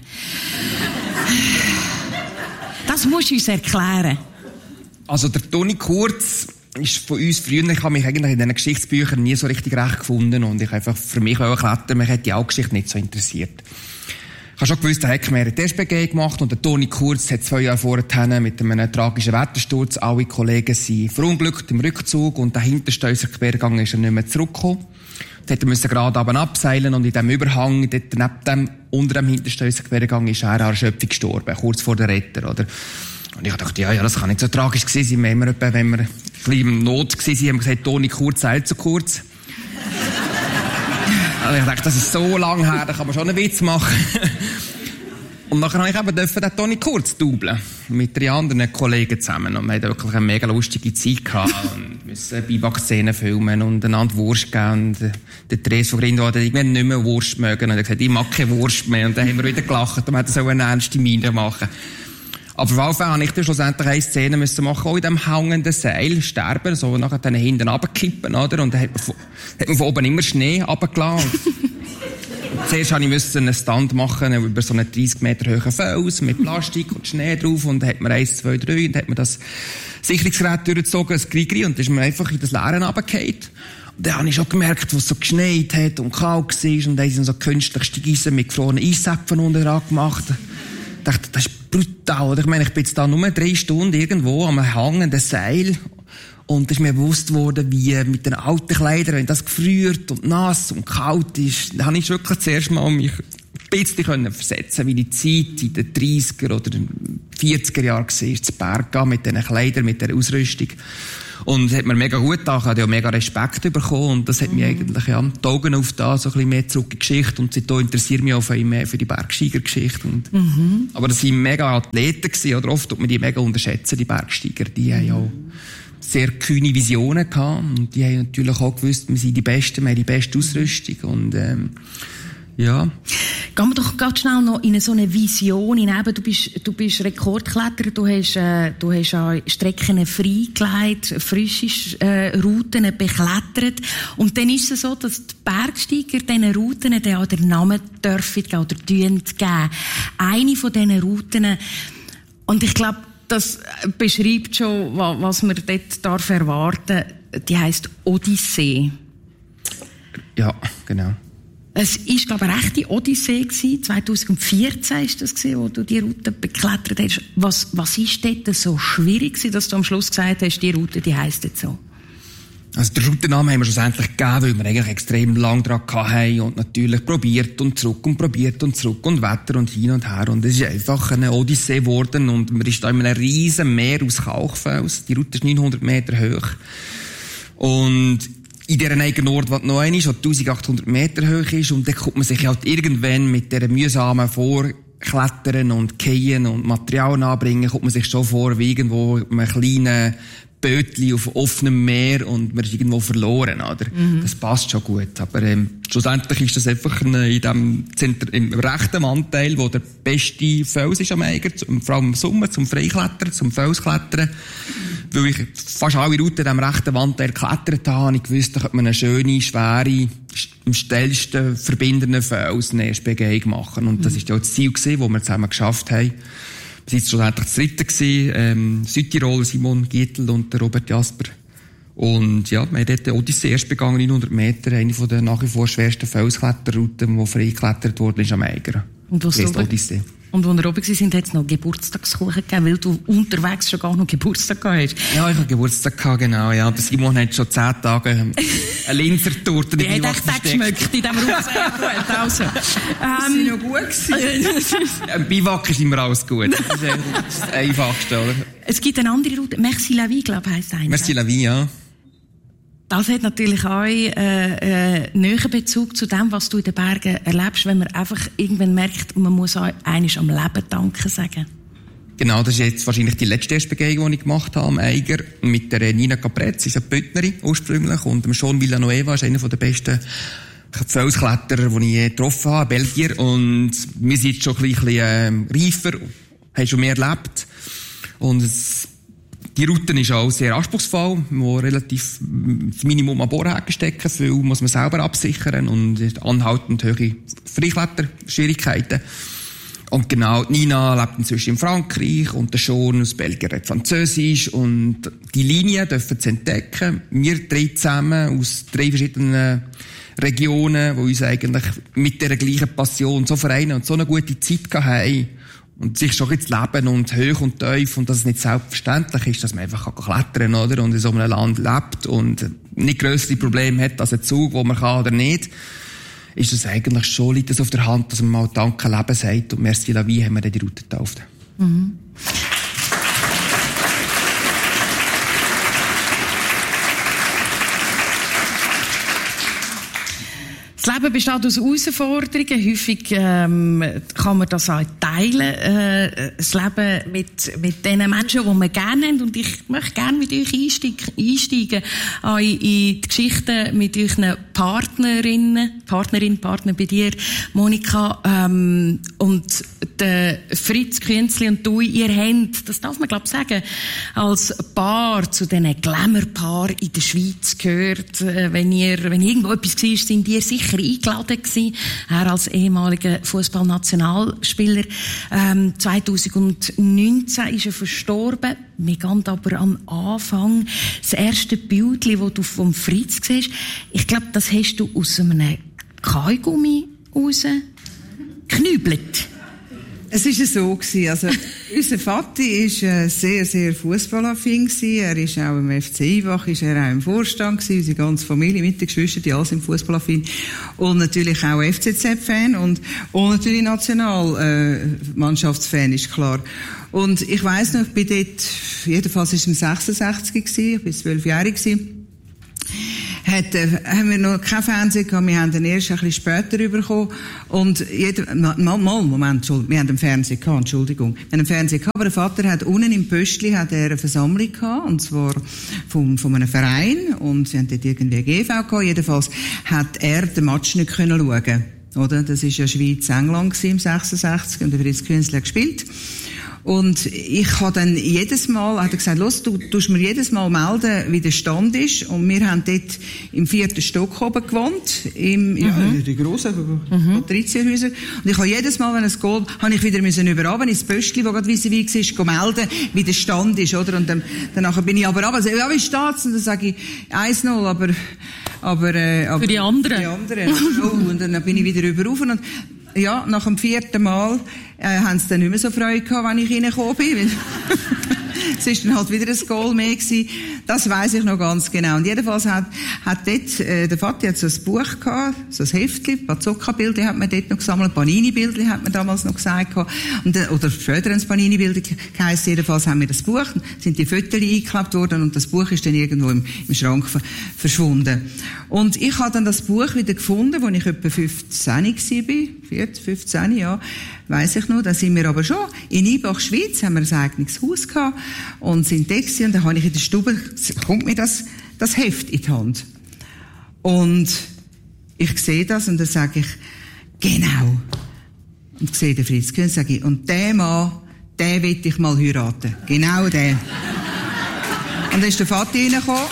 Das musst du uns erklären. Also der Toni Kurz ist von uns früher, ich habe mich eigentlich in diesen Geschichtsbüchern nie so richtig recht gefunden, und ich einfach für mich auch klettern, mich hat die Geschichte nicht so interessiert. Ich habe schon gewusst, der hat mir eine S B G gemacht, und der Toni Kurz hat zwei Jahre vorher mit einem tragischen Wettersturz, alle Kollegen sind verunglückt im Rückzug, und der hinterste Quergang ist er nicht mehr zurückgekommen. Dort musste er gerade oben abseilen, und in diesem Überhang, dort neben dem, unter dem hinterstößigen Quergang, ist er an Erschöpfung gestorben, kurz vor der Retter, oder? Und ich dachte, ja, ja, das kann nicht so tragisch gewesen sein. Wenn wir, etwa, wenn wir ein bisschen in Not gewesen sind, haben wir gesagt, Toni Kurz eilt zu kurz. Also ich dachte, das ist so lang her, da kann man schon einen Witz machen. Und nachher habe ich eben dürfen den Toni Kurz doublen. Mit drei anderen Kollegen zusammen. Und wir hatten wirklich eine mega lustige Zeit gehabt. Und müssen Beiback-Szenen filmen und einander Wurst geben. Und der Therese von Grindwald hat irgendwann nicht mehr Wurst mögen. Und er hat gesagt, ich mag keine Wurst mehr. Und dann haben wir wieder gelacht. Und man hat so eine ernste Miene machen. Aber auf jeden Fall habe ich dann schlussendlich eine Szene müssen machen, auch in dem hängenden Seil sterben, so nachher dann hinten runterkippen, oder? Und dann hat man von, hat man von oben immer Schnee runtergelassen. zuerst musste ich einen Stand machen über so einen dreißig Meter hohen Fels mit Plastik und Schnee drauf und dann hat man eins, zwei, drei und dann hat man das Sicherungsgerät durchgezogen, das Grigri, und dann ist man einfach in das Leere runtergefallen. Und dann habe ich schon gemerkt, wo es so geschneit hat und kalt war und dann sind so künstlich Steigeisen mit gefrorenen Eiszäpfen unten dran gemacht. Ich dachte, das ist brutal. Ich meine, ich bin jetzt da nur drei Stunden irgendwo am hängenden Seil. Und es ist mir bewusst worden, wie mit den alten Kleidern, wenn das gefriert und nass und kalt ist, da habe ich wirklich zuerst mal mich ein bisschen versetzen, wie die Zeit in den dreissiger oder vierziger Jahren war, zu Berg mit diesen Kleidern, mit dieser Ausrüstung. Und es hat mir mega gut getan, ich habe ja mega Respekt bekommen und das hat mhm. mich eigentlich, ja, die Augen auf da so ein bisschen mehr zurück in die Geschichte und seitdem interessiert mich auch viel mehr für die Bergsteiger-Geschichte. Und, mhm. Aber das waren mega Athleten gewesen, oder oft tut man die mega unterschätzen, die Bergsteiger, die mhm. haben ja auch sehr kühne Visionen gehabt und die haben natürlich auch gewusst, wir sind die Besten, wir haben die beste Ausrüstung und ähm, ja. Gehen wir doch ganz schnell noch in so eine Vision hinein. Du bist, du bist Rekordkletterer, du hast, äh, du hast auch Strecken freigelegt, frische äh, Routen beklettert. Und dann ist es so, dass die Bergsteiger diesen Routen dann auch den Namen dürfen oder geben. Eine von diesen Routen, und ich glaube, das beschreibt schon, was man dort darf erwarten darf, die heisst Odyssee. Ja, genau. Es war, glaube ich, eine rechte Odyssee gewesen. zwanzig vierzehn war das gewesen, wo du die Route beklettert hast. Was, was ist dort so schwierig gewesen, dass du am Schluss gesagt hast, die Route, die heisst jetzt so? Also den Routennamen haben wir schlussendlich gegeben, weil wir eigentlich extrem lang dran hatten und natürlich probiert und zurück und probiert und zurück und Wetter und hin und her. Und es ist einfach eine Odyssee geworden und man ist da in einem riesen Meer aus Kalkfels. Die Route ist neunhundert Meter hoch. Und in dieser eigenen Ort, was noch eine ist, die eintausendachthundert Meter hoch ist, und dann kommt man sich halt irgendwann mit dieser mühsamen Vorklettern und Gehen und Material anbringen, kommt man sich schon vor wie irgendwo in einem kleinen Bötli auf offenem Meer und man ist irgendwo verloren, oder? Mhm. Das passt schon gut. Aber ähm, schlussendlich ist das einfach eine, in dem Zentrum, im rechten Anteil, wo der beste Fels ist am Eiger, vor allem im Sommer, zum Freiklettern, zum Felsklettern. Weil ich fast alle Routen in diesem rechten Wandteil geklettert habe, habe ich gewusst, da könnte man eine schöne, schwere, am schnellsten verbindenden Fels eine erste Begehung machen. Und das war ja das Ziel, das wir zusammen geschafft haben. Wir waren schlussendlich das dritte gewesen, ähm, Südtirol, Simon Gietl und der Robert Jasper. Und ja, wir haben dort die Odyssee erst begangen, neunhundert Meter, eine von den nach wie vor schwersten Felskletterrouten, die frei geklettert wurde, ist am Eiger. Und was ist Odyssee. Und als wir oben waren, hat es noch Geburtstagskuchen gegeben, weil du unterwegs schon gar noch Geburtstag gehabt hast. Ja, ich hatte Geburtstag gehabt, genau, ja. Der Simon hat schon zehn Tage eine Linsertorte in den Biwak versteckt. Die hat echt geschmeckt in diesem Rucksack. Also, ähm, ist noch gut gewesen. Im Biwak ist immer alles gut. Das ist das Einfachste, oder? Es gibt eine andere Route. Merci la vie, glaube ich, heisst eine. Merci la vie, ja. Das hat natürlich auch äh, äh, näheren Bezug zu dem, was du in den Bergen erlebst, wenn man einfach irgendwann merkt, man muss auch einiges am Leben danken sagen. Genau, das ist jetzt wahrscheinlich die letzte Begehung, die ich gemacht habe am Eiger, mit der Nina Capretz, ist eine Bündnerin ursprünglich, und dem Sean Villanueva ist einer der besten Felskletterer, die ich je getroffen habe, Belgier, und wir sind jetzt schon ein bisschen äh, reifer, haben schon mehr erlebt, und es Die Route ist auch sehr anspruchsvoll, wo relativ das Minimum an Bohrhaken stecken, viel muss man selber absichern und anhaltend hohe Freikletterschwierigkeiten. Und genau, Nina lebt inzwischen in Frankreich und der Sean aus Belgien redet Französisch, und die Linien dürfen sie entdecken. Wir drei zusammen aus drei verschiedenen Regionen, die uns eigentlich mit dieser gleichen Passion so vereinen und so eine gute Zeit haben. Und sich schon jetzt leben und hoch und tief, und dass es nicht selbstverständlich ist, dass man einfach klettern kann, oder? Und in so einem Land lebt und nicht grössere Probleme hat als ein Zug, wo man kann oder nicht, ist das eigentlich schon, liegt das auf der Hand, dass man mal Danke Leben sagt, und Merci la vie haben wir dann die Route getauft. Mhm. Das Leben besteht aus Herausforderungen. Häufig ähm, kann man das auch teilen. Äh, das Leben mit, mit den Menschen, die man gerne haben. Und ich möchte gerne mit euch einsteigen, einsteigen auch in, in die Geschichten mit euren Partnerinnen, Partnerin, Partner bei dir, Monika. Ähm, und der Fritz Künzli und du, ihr habt, das darf man glaube ich sagen, als Paar zu diesen Glamour-Paar in der Schweiz gehört. Äh, wenn ihr, wenn irgendwo etwas war, sind ihr sicher sicher eingeladen gewesen. Er als ehemaliger Fußballnationalspieler. Ähm, zweitausendneunzehn ist er verstorben. Wir gehen aber am Anfang. Das erste Bild, das du vom Fritz siehst, ich glaube, das hast du aus einem Kaugummi raus geknübelt. Es war so gewesen. Also, unser Vati ist äh, sehr, sehr fußballaffin gewesen. Er ist auch im F C Ivach, ist er auch im Vorstand gewesen. Unsere ganze Familie mit den Geschwistern, die alle sind fußballaffin. Und natürlich auch F C Z-Fan und, und natürlich Nationalmannschaftsfan, äh, ist klar. Und ich weiss noch, ich bin dort, jedenfalls ist es im sechsundsechzig gewesen, ich bin zwölfjährig gewesen. Hat, äh, haben wir noch kein Fernsehen gehabt, wir haben den erst ein bisschen später bekommen. Und jeder, mal, mal, Moment, Entschuldigung, wir haben einen Fernseher gehabt, Entschuldigung. Wir haben einen Fernseher gehabt, aber der Vater hat unten im Pöstli hat er eine Versammlung gehabt, und zwar vom, von einem Verein, und sie haben dort irgendwie eine G V gehabt. Jedenfalls hat er den Match nicht können schauen. Oder? Das war ja Schweiz-England im sechsundsechzig, und der Fritz Künzli hat gespielt. Und ich habe dann jedes Mal, hat er gesagt, los, du tust mir jedes Mal melden, wie der Stand ist. Und wir haben dort im vierten Stock oben gewohnt, im, ja, mhm. die grossen mhm. Patrizierhäuser. Und ich habe jedes Mal, wenn es geht, habe ich wieder müssen überraben ins Pöstli, wo gerade vis-à-vis war, melden, wie der Stand ist, oder? Und dann, danach bin ich aber runter, ja, wie steht's? Und dann sage ich, eins null, aber, aber, äh, aber. Für die anderen. Für die anderen. Oh, und dann bin ich wieder überrufen. Und, ja, nach dem vierten Mal äh, haben sie dann nicht mehr so Freude gehabt, wenn ich reingekommen bin. Es ist dann halt wieder ein Goal mehr gewesen. Das weiss ich noch ganz genau. Und jedenfalls hat, hat dort, äh, der Vati hat so ein Buch gehabt, so ein Heftchen, Bazooka-Bilder hat man dort noch gesammelt, Panini-Bilder hat man damals noch gesagt gehabt. Und, äh, oder später ein Panini-Bilder geheißen. Jedenfalls haben wir das Buch, sind die Fotos eingeklebt worden, und das Buch ist dann irgendwo im, im Schrank verschwunden. Und ich habe dann das Buch wieder gefunden, als ich etwa fünfzehn war, vierzehn, fünfzehn, ja, weiss ich noch. Da sind wir aber schon in Ibach, Schweiz, haben wir ein eigenes Haus gehabt und sind da gewesen, und dann habe ich in der Stube, kommt mir das, das Heft in die Hand. Und ich sehe das, und dann sage ich, genau. Und ich sehe den Fritz Künzli, sage ich, und der Mann, den will ich mal heiraten. Genau den. Und dann ist der Vater reingekommen.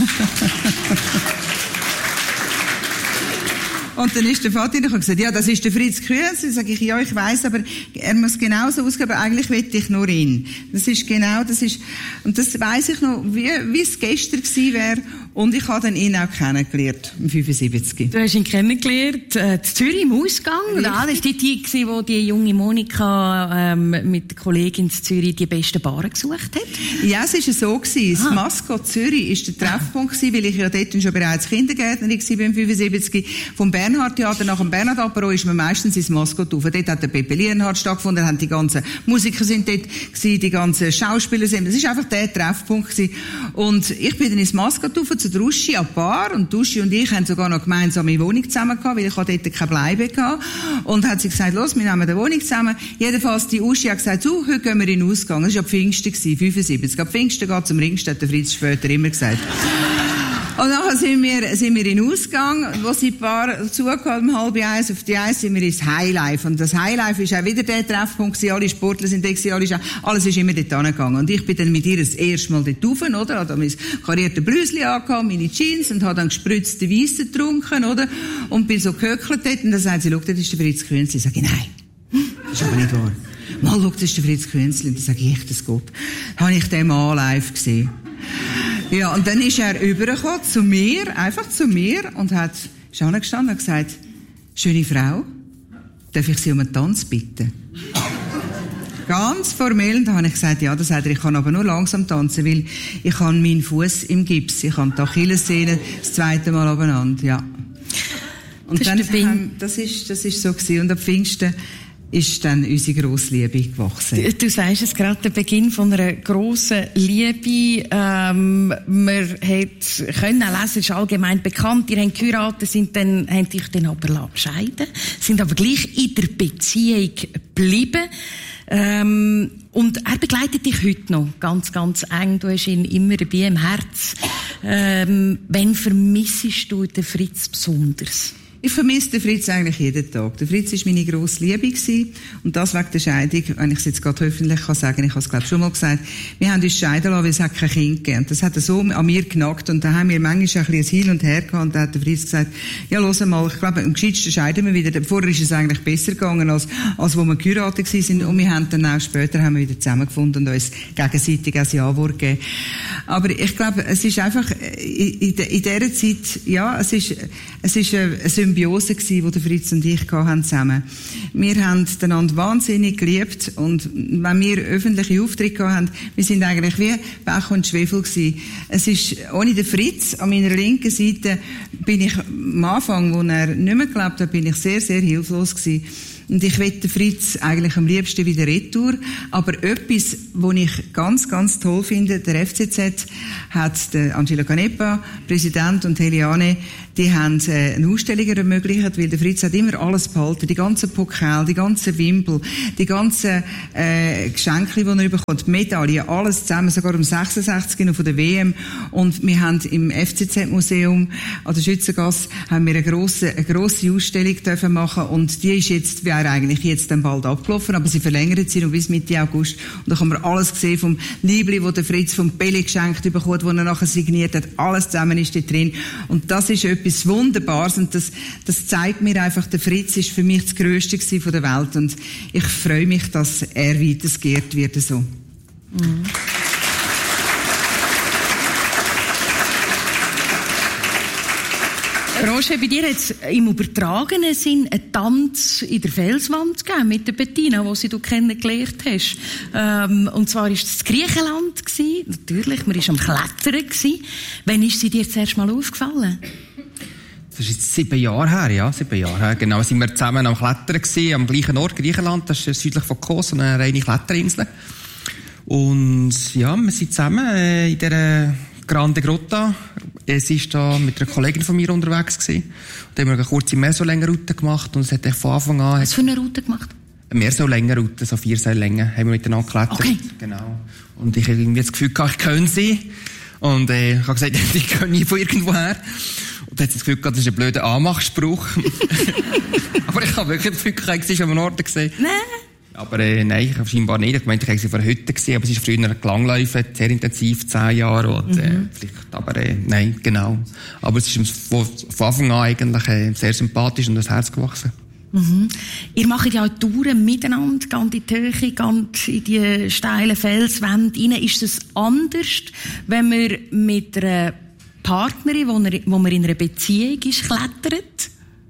Und dann ist der Vater und gesagt, ja, das ist der Fritz Künzli. Sag ich, ja, ich weiss, aber er muss genauso ausgehen, aber eigentlich will ich nur ihn. Das ist genau, das ist, und das weiss ich noch, wie, wie es gestern gewesen wäre. Und ich habe dann ihn auch kennengelernt, im fünfundsiebzig. Du hast ihn kennengelernt, äh, in Zürich im Ausgang, oder? Das war die Zeit, wo die junge Monika, ähm, mit der Kollegin in Zürich die besten Baren gesucht hat? Ja, es war so gewesen. Das Maskott Zürich war der Treffpunkt gewesen, weil ich ja dort schon bereits Kindergärtnerin war, im fünfundsiebzig. Vom Bernhard-Theater nach dem Bernhard-Apero ist man meistens ins Maskott rauf. Dort hat der Pepe Lienhardt stattgefunden, da haben die ganzen Musiker sind dort gewesen, die ganzen Schauspieler sind. Das war einfach der Treffpunkt gewesen. Und ich bin dann ins Maskott rauf, zu der Uschi an die Bar, und die Uschi und ich haben sogar noch gemeinsame Wohnung zusammen gehabt, weil ich dort keine Bleibe gehabt. Und hat sie gesagt, los, wir nehmen eine Wohnung zusammen. Jedenfalls, die Uschi hat gesagt, so, heute gehen wir in den Ausgang. Das war ja Pfingsten gewesen, fünfundsiebzig. Ab Pfingsten geht zum Ringstedt, hat der Fritz später immer gesagt. Und nachher sind wir, sind wir in den Ausgang, wo sie die Bar zugehört, um halb eins, auf die eins sind wir ins Highlife. Und das Highlife ist auch wieder der Treffpunkt gewesen, alle Sportler sind da gewesen, alles, alles ist immer dort angegangen. Und ich bin dann mit ihr das erste Mal dort rauf, oder? Habe mein kariertes Blüsli angehabt, meine Jeans, und habe dann gespritzte Weisse getrunken, oder? Und bin so gehöckelt dort, und dann sagt sie, schau, das ist der Fritz Künzli. Ich sage, nein, das ist aber nicht wahr. Mal, schau, das ist der Fritz Künzli. Und dann sage ich, echt, das Gott. Habe ich den Mann live gesehen. Ja, und dann ist er übergekommen zu mir, einfach zu mir, und hat, ist angestanden und gesagt, schöne Frau, darf ich Sie um einen Tanz bitten? Ganz formell, und da habe ich gesagt, ja, das sagt er, ich kann aber nur langsam tanzen, weil ich habe meinen Fuß im Gips, ich habe die Achillessehne das zweite Mal abeinander, ja. Und das dann, ist ähm, das ist, das ist so gewesen, und am Pfingsten ist dann unsere grosse Liebe gewachsen. Du, du sagst es gerade, der Beginn von einer grossen Liebe. Ähm, man hat können lesen, ist allgemein bekannt. Ihr habt geheiratet, sind dann, haben dich dann aber scheiden, sind aber gleich in der Beziehung geblieben. Ähm, und er begleitet dich heute noch ganz, ganz eng. Du hast ihn immer dabei im Herz. Ähm, wann vermissest du den Fritz besonders? Ich vermisse den Fritz eigentlich jeden Tag. Der Fritz war meine grosse Liebe gewesen. Und das wegen der Scheidung, wenn ich es jetzt gerade öffentlich kann sagen, ich habe es glaube schon mal gesagt, wir haben uns scheiden lassen, weil es hat kein Kind gegeben. Und das hat so an mir genagt. Und da haben wir manchmal ein bisschen Hin und Her gehabt. Und da hat der Fritz gesagt, ja, hör mal, ich glaube, am gescheitsten scheiden wir wieder. Vorher ist es eigentlich besser gegangen, als, als wo wir geheiratet waren. Und wir haben dann auch später haben wir wieder zusammengefunden und uns gegenseitig ein Ja-Wort gegeben. Aber ich glaube, es ist einfach, in, in, in dieser Zeit, ja, es ist, es ist eine Symbiose gewesen, die der Fritz und ich hatten zusammen. Wir haben einander wahnsinnig geliebt und wenn wir öffentliche Auftritte hatten, wir sind eigentlich wie Pech und Schwefel gewesen. Es ist, ohne den Fritz an meiner linken Seite bin ich am Anfang, wo er nicht mehr gelebt hat, bin ich sehr, sehr hilflos gewesen. Und ich will den Fritz eigentlich am liebsten wieder retour. Aber etwas, was ich ganz, ganz toll finde, der F C Z hat der Angelo Canepa, Präsident, und Heliane, die haben eine Ausstellung ermöglicht, weil der Fritz hat immer alles behalten. Die ganzen Pokal, die ganzen Wimpel, die ganzen äh, Geschenke, die er bekommt, Medaillen, alles zusammen, sogar um sechsundsechzig von der W M. Und wir haben im F C Z-Museum an der Schützengasse haben wir eine grosse, eine grosse Ausstellung dürfen machen. Und die ist jetzt, wäre eigentlich jetzt dann bald abgelaufen, aber sie verlängert sie noch bis Mitte August. Und da haben wir alles gesehen vom Liebli, wo der Fritz vom Pele geschenkt bekommt, wo er nachher signiert hat. Alles zusammen ist da drin. Und das ist etwas Wunderbares. Und das, das zeigt mir einfach, der Fritz ist für mich das Grösste von der Welt. Und ich freue mich, dass er weitergeehrt wird, so. Mhm. Roger, bei dir jetzt im übertragenen Sinn einen Tanz in der Felswand gegeben mit der Bettina, die du kennengelernt hast. Ähm, und zwar war es in Griechenland gewesen. Natürlich, man war am Klettern gewesen. Wann ist sie dir zuerst mal aufgefallen? Das ist jetzt sieben Jahre her, ja, sieben Jahre her. Genau, sind wir zusammen am Klettern gewesen, am gleichen Ort, Griechenland. Das ist südlich von Kos, eine reine Kletterinsel. Und ja, wir sind zusammen äh, in dieser Grande Grotta. Es ist da mit einer Kollegin von mir unterwegs gewesen. Und haben wir eine kurze Meersäulenroute gemacht und es hat von Anfang an... Was für eine Route gemacht? Eine Meersäulenroute, so vier Seillängen, haben wir miteinander geklettert. Okay. Genau. Und ich habe irgendwie das Gefühl gehabt, ich kenne sie. Und äh, ich habe gesagt, ich kenne nie von irgendwoher. Und dann hat sie das Gefühl gehabt, das ist ein blöder Anmachspruch. Aber ich habe wirklich das Gefühl gehabt, sie ist am Norden gesehen. Nein. Aber äh, nein, ich habe scheinbar nicht. Ich meinte, ich habe sie vor der Hütte gesehen, aber sie ist früher gelangläuft, sehr intensiv, zehn Jahre. Und, äh, mhm. vielleicht, aber äh, nein, genau. Aber es ist von, von Anfang an eigentlich äh, sehr sympathisch und das Herz gewachsen. Mhm. Ihr macht ja auch Touren miteinander, geht in die Höhe, geht in die steilen Felswände rein. Ist es anders, wenn man mit einer Partnerin, wo man, wo man in einer Beziehung ist, klettert?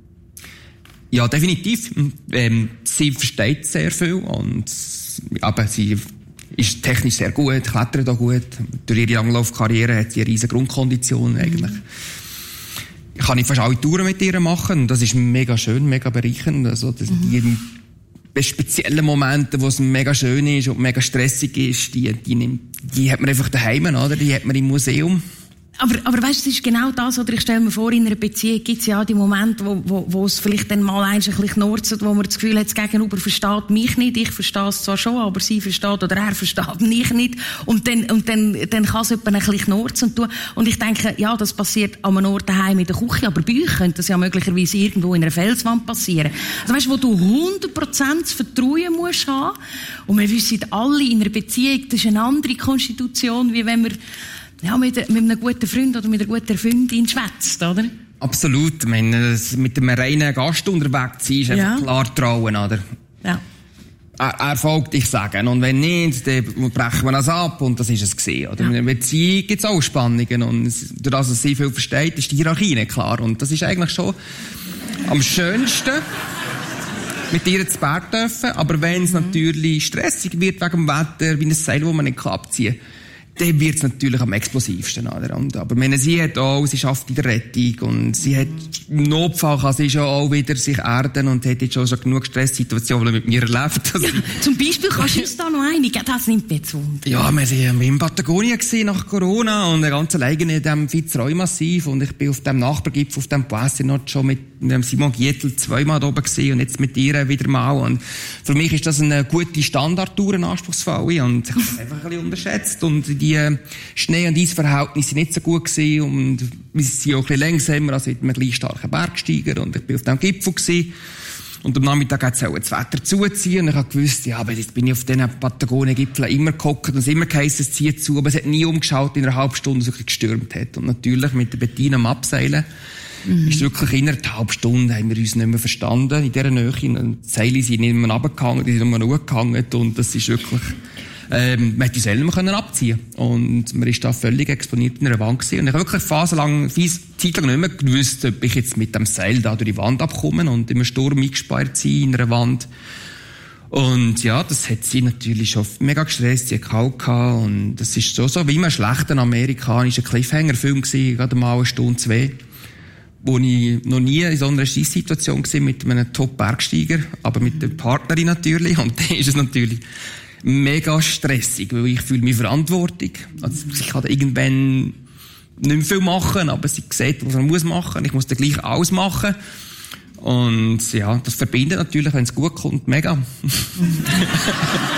Ja, definitiv. Ähm, sie versteht sehr viel und aber sie ist technisch sehr gut, klettert auch gut. Durch ihre Langlaufkarriere hat sie eine riesige Grundkondition eigentlich. Mhm. Ich kann fast alle Touren mit ihr machen und das ist mega schön, mega bereichernd. Also das, mhm. die speziellen Momente, wo es mega schön ist und mega stressig ist, die, die, die hat man einfach daheim, oder? Die hat man im Museum. Aber, aber weißt, es ist genau das, oder ich stelle mir vor, in einer Beziehung gibt es ja die Momente, wo, wo, wo es vielleicht dann mal ein bisschen knurzelt, wo man das Gefühl hat, das Gegenüber versteht mich nicht, ich verstehe es zwar schon, aber sie versteht oder er versteht mich nicht. Und dann, und dann, dann kann es jemand ein bisschen knurzen und tun. Und ich denke, ja, das passiert an einem Ort daheim in der Küche, aber bei euch könnte das ja möglicherweise irgendwo in einer Felswand passieren. Also weißt, wo du hundert Prozent Vertrauen musst haben. Und wir wissen alle, in einer Beziehung, das ist eine andere Konstitution, wie wenn wir ja, mit, mit einem guten Freund oder mit einer guten Freundin schwätzt, oder? Absolut. Ich meine, mit einem reinen Gast unterwegs sein, ist einfach ja. klar trauen, oder? Ja. Er, er folgt, ich sagen. Und wenn nicht, dann brechen wir das ab und das ist es gewesen, oder? Ja. In einer Beziehung gibt es auch Spannungen und durch das, dass sie viel versteht, ist die Hierarchie nicht klar. Und das ist eigentlich schon am schönsten, mit ihr zu Berg dürfen. Aber wenn es mhm. natürlich stressig wird wegen dem Wetter, wie ein Seil, das man nicht abziehen kann, dann wird es natürlich am explosivsten, oder? Und, aber meine, sie hat auch, sie schafft in der Rettung und sie hat, im Notfall kann sie schon auch wieder sich erden und hat jetzt schon, schon genug Stresssituationen mit mir erlebt. Also, ja, zum Beispiel kannst du uns da noch einige, das nimmt mir zu Wunder. Ja, wir waren in Patagonien gewesen, nach Corona und ganz alleine in diesem Fitzroy-Massiv und ich bin auf dem Nachbargipfel, auf dem Poissy-Notch schon mit dem Simon Gietl zweimal da oben gewesen und jetzt mit ihr wieder mal und für mich ist das eine gute Standardtour, eine anspruchsvolle und ich habe es einfach ein bisschen unterschätzt und die die Schnee- und Eisverhältnisse nicht so gut gewesen und wir sind auch ein bisschen langsamer als mit einem gleich starken Bergsteiger und ich bin auf dem Gipfel gewesen. Und am Nachmittag hat es auch das Wetter zuziehen. Und ich habe gewusst, ja, aber jetzt bin ich auf diesen Patagonien-Gipfeln immer gehockt und es immer geheißen, es zieht zu. Aber es hat nie umgeschaut in einer halben Stunde, so ein gestürmt hat. Und natürlich mit der Bettina am Abseilen mhm. ist wirklich innerhalb einer halben Stunde haben wir uns nicht mehr verstanden in dieser Nähe. Und die Seile sind nicht mehr runtergehangen, die sind nur noch hochgehangen. Und das ist wirklich, ähm, man hätte uns nicht mehr abziehen können. Und man ist da völlig exponiert in einer Wand gewesen. Und ich habe wirklich phasenlang, Zeit lang nicht mehr gewusst, ob ich jetzt mit dem Seil da durch die Wand abkomme und im Sturm eingesperrt sein in einer Wand. Und ja, das hat sie natürlich schon mega gestresst, sie hat kalt gehabt. Und das ist so, so wie immer ein schlechter amerikanischer Cliffhanger-Film gewesen, gerade mal eine Stunde, zwei. Wo ich noch nie in so einer Scheisssituation war mit einem Top-Bergsteiger, aber mit der Partnerin natürlich. Und dann ist es natürlich mega stressig, weil ich fühle mich Verantwortung. Also ich kann da irgendwann nicht mehr viel machen, aber sie sieht, was man muss machen. Ich muss dann gleich alles machen. Und ja, das verbindet natürlich, wenn es gut kommt, mega.